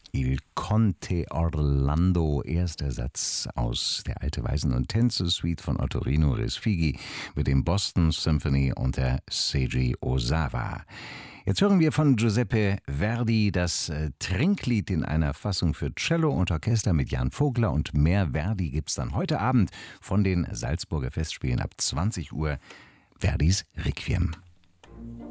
Il Conte Orlando, erster Satz aus der Alte Weisen- und Tänze-Suite von Ottorino Respighi mit dem Boston Symphony unter Seiji Ozawa. Jetzt hören wir von Giuseppe Verdi das Trinklied in einer Fassung für Cello und Orchester mit Jan Vogler, und mehr Verdi gibt's dann heute Abend von den Salzburger Festspielen ab 20 Uhr. Verdis Requiem.